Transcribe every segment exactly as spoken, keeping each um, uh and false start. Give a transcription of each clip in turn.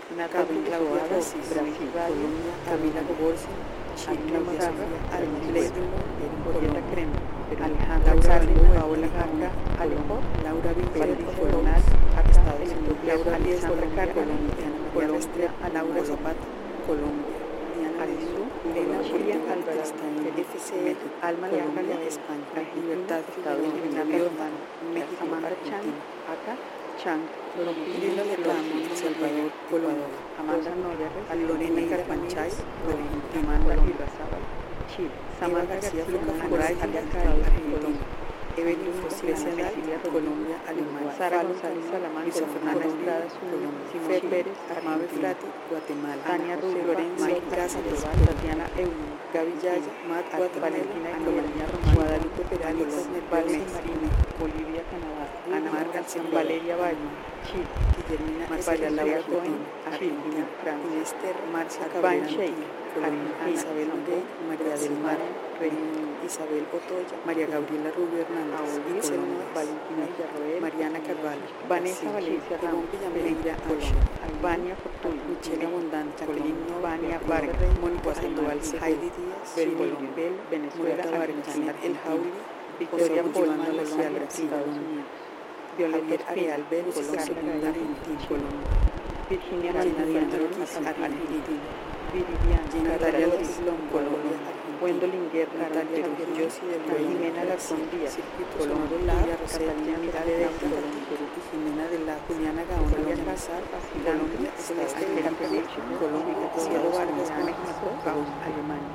Camila Boadas, Brasil, Colombia, Camila Borsi, Chile, Almagro, Colombia, Crema, Alejandra Carmen, Paola Garga, Alejo, Laura Vimpel, Coronal, Estados Unidos, Laura Alexandra Colombia, Colombia, Laura Zapata, Colombia, Diana Alisú, Lena Chile, Álvarez, F C M, Alma Leacalia, España, Libertad, Estados Unidos, México, Argentina, acá, Chang, Lila Letramo, El Salvador, Colombia, Amanda Noya, Lorena Carpanchay, Argentina, Colombia, Chile, Samantha García Moraes, Argentina, Evelyn Fosilesia, Colombia, Alemania, Sara González Salamán, Luisa Fernanda Estrada, Colombia, Simón Pérez, Armave Frati, Guatemala, Tania Rubio, Lorenzo, Mike Cáceres, Tatiana Euni, Gaby Yaya, Matt Valentina Colombia, Guadalupe Perales, Valme Marina, Bolivia, Canadá, Ana Mar García, Valeria Valle, Chile, Guillermina María Laura Cohen, Argentina, Francia, Esther Marcia Cabrera, Colombia, Isabel Rey, María del Mar, Isabel Otoya, María Gabriela Rubio Hernández, Colombia, Valentina Villarroel, Mariana Carvalho, Vanessa Valencia Colombia, Pereira Ashe, Vania Fortuna, Michelle Abundante, Colombia, Vania Vargas, Mónica Sandoval, Heidi Díaz, Bel, Venezuela, Argentina, El Jauli, Victoria Polma, Colombia, Estados Unidos, Violeta Arial, Venezuela, Argentina, Colombia, Virginia Marina Argentina, Viridiana, Natalia Lombo, Colombia, Wendolyn Guerra, Natalia Josi del Rey, Jimena Garzón Díaz, Colombia, Catalina Miralles, Jimena de la Juliana Gaona, María Casar, Colombia, Celeste Caperecho, Colombia, Cielo Vargas, México, Alemania.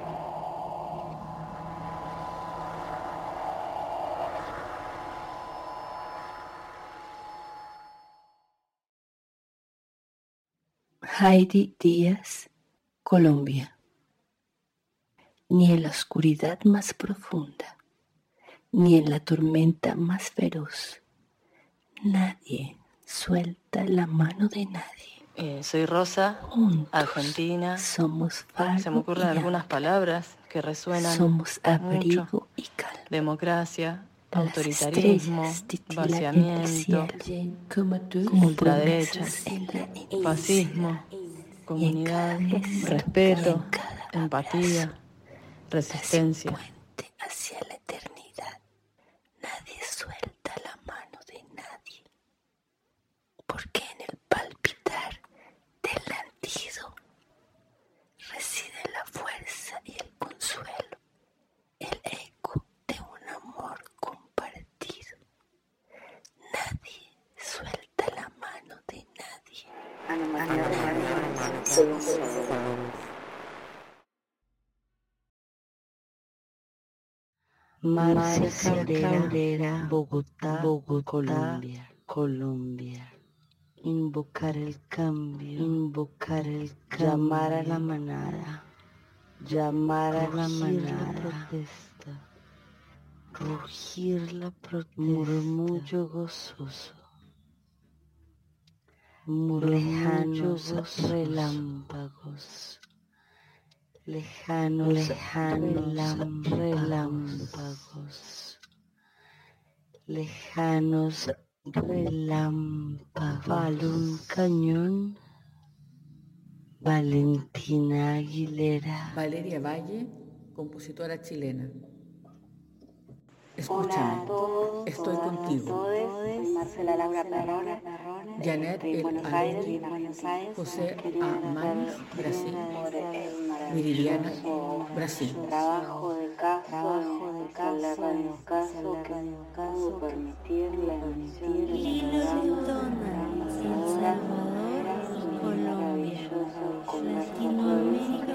Heidi Díaz, Colombia. Ni en la oscuridad más profunda, ni en la tormenta más feroz, nadie suelta la mano de nadie. Eh, soy Rosa, Juntos argentina. Somos faro. Se me ocurren algunas palabras que resuenan. Somos abrigo mucho. y calma. Democracia, Las autoritarismo, vaciamiento, ultraderecha, fascismo, comunidad, respeto, empatía, resistencia. Puente hacia la eternidad. Nadie suelta la mano de nadie. Porque en el palpitar del latido reside la fuerza y el consuelo, el eco de un amor compartido. Nadie suelta la mano de nadie. Ana María Román, Marcia Cabrera, Bogotá, Bogotá, Colombia, Colombia. Invocar el cambio, invocar el cambio, llamar a la manada, llamar a la manada, la protesta, rugir la protesta, murmullo gozoso, lejanos relámpagos, lejanos, lejanos relámpagos, lejanos relámpagos. Vale un cañón. Valentina Aguilera. Valeria Valle, compositora chilena. Escúchame, todos, estoy todas, contigo. Soy Marcela Laura Perrone, Janet El Aloni, José A. Manes, Brasil. Viridiana, Brasil. Trabajo de caso, trabajo de caso, en el caso que pudo permitir la emisión de la